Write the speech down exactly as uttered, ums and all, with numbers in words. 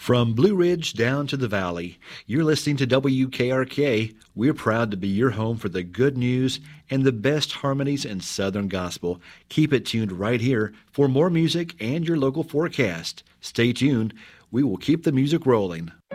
From Blue Ridge down to the valley, you're listening to W K R K. We're proud to be your home for the good news and the best harmonies in Southern gospel. Keep it tuned right here for more music and your local forecast. Stay tuned. We will keep the music rolling.